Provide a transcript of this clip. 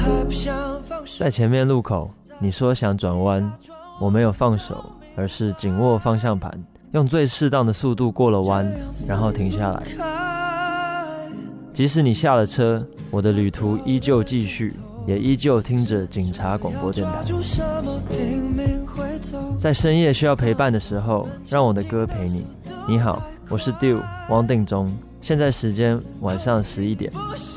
在前面路口，你说想转弯，我没有放手，而是紧握方向盘，用最适当的速度过了弯，然后停下来。即使你下了车，我的旅途依旧继续，也依旧听着警察广播电台。在深夜需要陪伴的时候，让我的歌陪你。你好，我是 Dew 汪定中，现在时间晚上11点。